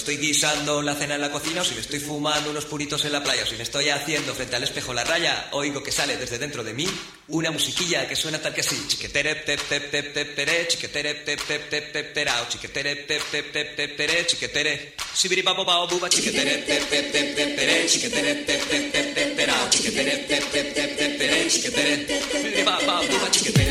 estoy guisando la cena en la cocina, o si me estoy fumando unos puritos en la playa, o si me estoy haciendo frente al espejo la raya, oigo que sale desde dentro de mí una musiquilla que suena tal que así. Chiquetere pep pep pep pep pere, chiquetere pep pep pep pep perao, chiquetere pep pep pep pep pere, chiquetere sibiri babo bao buba, chiquetere pep pep pep pep pere, chiquetere pep pep pep pep perao, chiquetere pep pep pep pep pere, chiquetere sibiri babo buba, chiquetere